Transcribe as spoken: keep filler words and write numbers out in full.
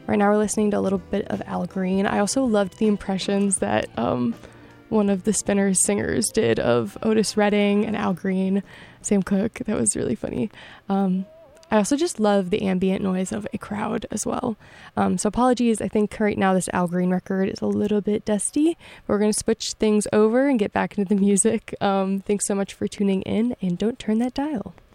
Right now we're listening to a little bit of Al Green. I also loved the impressions that um, one of the Spinners singers did of Otis Redding and Al Green, Sam Cooke. That was really funny. Um, I also just love the ambient noise of a crowd as well. Um, so apologies, I think right now this Al Green record is a little bit dusty, but we're going to switch things over and get back into the music. Um, thanks so much for tuning in, and don't turn that dial.